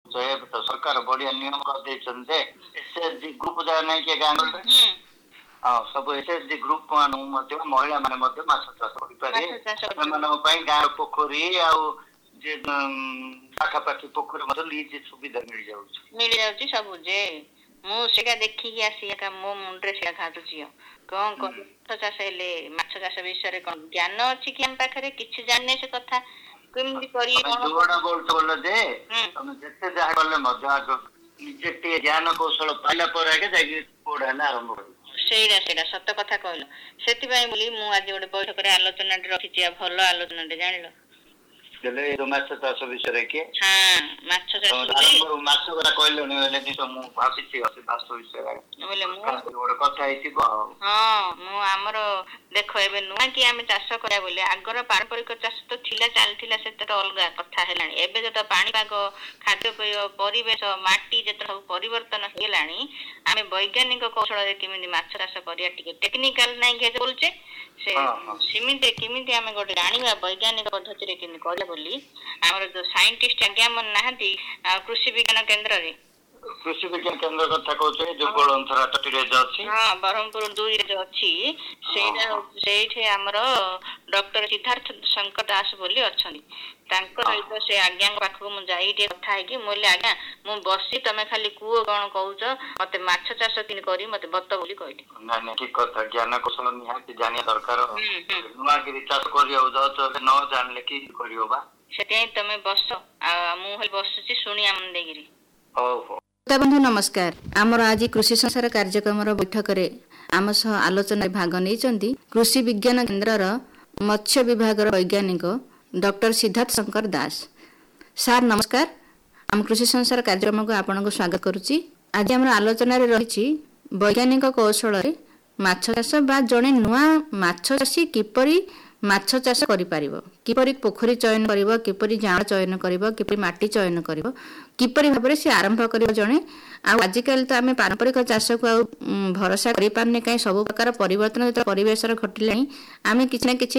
तो सरकार बढ़िया नियम कर देछन जे एसएचजी ग्रुप जा नहीं के गांव रे सब एसएचजी ग्रुप मान महिला माने माछ चाष करें गाँव पोखरी आउ जे पाखापाखि पोखरी लीज सुविधा मिल जाउची सब जे मु सेका देखि आसी का मो मुंडरे सेका खातु छियो कोन माछ चाष हेले माछ चाष विषय रे कोन ज्ञान अछि कि हम पाखरे किछि जानने से कथा केमि करी कोन जोड़ा बोल जे हम जत्ते जा करले मजा निजे ज्ञान कौशल पाइला पर आके जाके पढ़ाना आरंभ करी सेरा सत्य कथा कहलो सेति भाई बोली मु आज गोटे बैठक रे आलोचना रखिछि भलो आलोचना जानिलो चले माछ चाष विषय के हां माछ चाष माछ कथा कहलो ने तो मु भाबिछि अछि माछ विषय बोले मु गोटे कथा आइछि हां मु हमर देखो एबे नुआ कि आमे चाष करा बोले आगर पारंपरिक चाष तो थिला चालथिला सेते तो अलगा कथा हेलानी एबे जत पानी पाग खाद्य पेय परिवेश माटी जत सब परिवर्तन हेलानी आमे वैज्ञानिक कौशल रे किमिति माछ चाष करिया टिके टेक्निकल नाही के बोलचे से सिमिते किमिति आमे गोटे जानिबा वैज्ञानिक पद्धति रे किमि करिया बोली हमर जो साइंटिस्ट आज्ञा मन नाहंती कृषि विज्ञान केंद्र रे कृषि विज्ञान केंद्र कथा कहते जो गोलंथरा तटीरे अछि हां बरहमपुर 2 रे अछि सेठे हमर डॉक्टर सिद्धार्थ शंकर दास बोली अछनी तांको सहित से आज्ञा पाखु मु जाई के कथा है कि मोले आज्ञा मु बसी तमे खाली कुओ कोन कहउछ मते माछ चाष किन करी मते बत्त बोली कहली ना ठीक कथा ज्ञान कौशल निहाती जानिया दरकार नुआ के चाष करियो तो न जानले की करियो बा सेते तमे बस मु हल बसछि सुनिया मन देगिरी हो बंधु नमस्कार आमर आज कृषि संसार कार्यक्रम बैठक रे आम सह आलोचना भाग नहीं कृषि विज्ञान केन्द्र मत्स्य विभाग वैज्ञानिक डॉक्टर सिद्धार्थ शंकर दास सार नमस्कार आम कृषि संसार कार्यक्रम को आपन को स्वागत करुच्ची आज आम आलोचन रही वैज्ञानिक कौशल रे माछ चाष बा जड़े नुआ माछ चाषी किपरि माछ चाष किपरि पोखरी चयन करिवो किपरि जाळ चयन करिवो किपरि माटी चयन करिवो किपरि भाबरे से आरंभ करिवो जणे आ आजिकल तो आमे पारंपरिक चाष को भरोसा करि पारने काई सब प्रकार परिवर्तन परिवेश र घटिलानी आमे किछ ना किछ